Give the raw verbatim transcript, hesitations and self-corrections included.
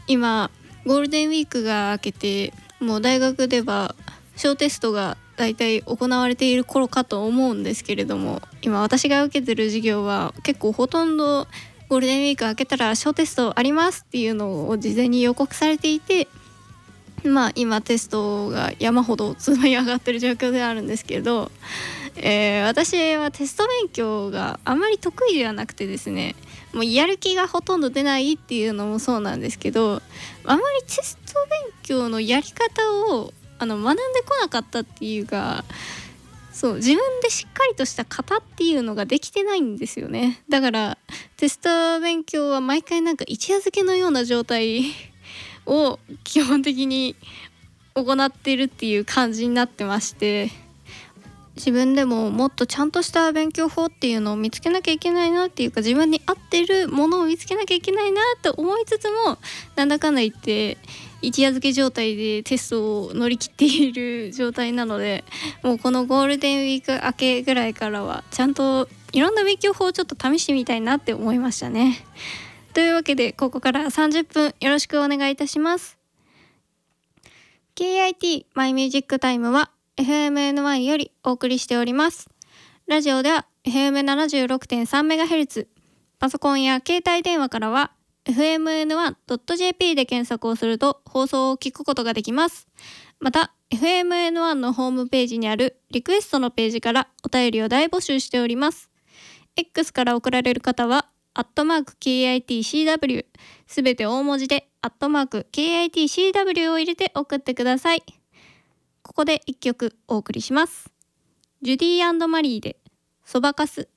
今ゴールデンウィークが明けて、もう大学では小テストがだいたい行われている頃かと思うんですけれども、今私が受けてる授業は結構ほとんどゴールデンウィーク明けたら小テストありますっていうのを事前に予告されていて、まあ今テストが山ほど積み上がってる状況ではあるんですけど、えー、私はテスト勉強があまり得意ではなくてですね、もうやる気がほとんど出ないっていうのもそうなんですけど、あまりテスト勉強のやり方をあの学んでこなかったっていうか、そう自分でしっかりとした型っていうのができてないんですよね。だからテスト勉強は毎回なんか一夜漬けのような状態を基本的に行っているっていう感じになってまして、自分でももっとちゃんとした勉強法っていうのを見つけなきゃいけないなっていうか、自分に合ってるものを見つけなきゃいけないなって思いつつも、なんだかんだ言って一夜漬け状態でテストを乗り切っている状態なので、もうこのゴールデンウィーク明けぐらいからはちゃんといろんな勉強法をちょっと試してみたいなって思いましたね。というわけでここからさんじゅっぷんよろしくお願いいたします。 ケーアイティー マイミュージックタイムは エフエムエヌワン よりお送りしております。ラジオでは エフエムななじゅうろくてんさんメガヘルツ、 パソコンや携帯電話からは エフエムエヌワンドットジェーピー で検索をすると放送を聞くことができます。また エフエムエヌワン のホームページにあるリクエストのページからお便りを大募集しております。 X から送られる方はアットマーク ケーアイティーシーダブリュー、 すべて大文字でアットマーク ケーアイティーシーダブリュー を入れて送ってください。ここでいっきょくお送りします。ジュディー&マリーでそばかす。